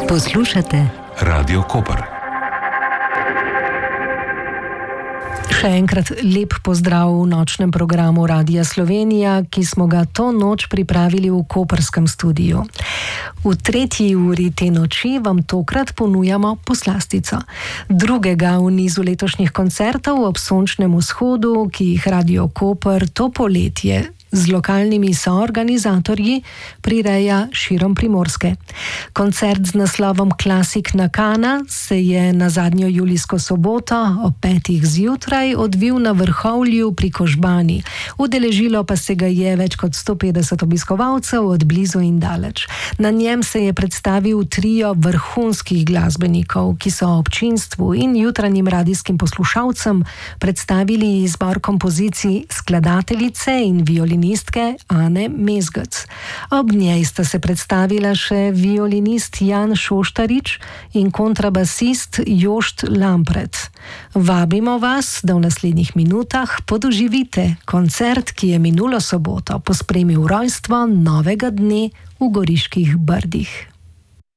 Poslušate Radio Koper. Še enkrat lep pozdrav v nočnem programu Radia Slovenija, ki smo ga to noč pripravili v koperskem studiu. V tretji uri te noči vam tokrat ponujamo poslastico. Drugega v nizu letošnjih koncertov ob sončnem vzhodu, ki jih Radio Koper to poletje z lokalnimi soorganizatorji prireja širom Primorske. Koncert z naslovom Klasik na Kana se je na zadnjo julijsko soboto ob 5. zjutraj odvil na Vrhovlju pri Kožbani. Udeležilo pa se ga je več kot 150 obiskovalcev od blizu in daleč. Na njem se je predstavil trio vrhunskih glasbenikov, ki so občinstvu in jutranjim radijskim poslušalcem predstavili izbor kompozicij skladateljice in violinistke Ane Mezgec. Ob njej sta se predstavila še violinist Jan Šoštarič in kontrabasist Jošt Lampret. Vabimo vas, da v naslednjih minutah podoživite koncert, ki je minulo soboto pospremil rojstvo novega dne v Goriških Brdih.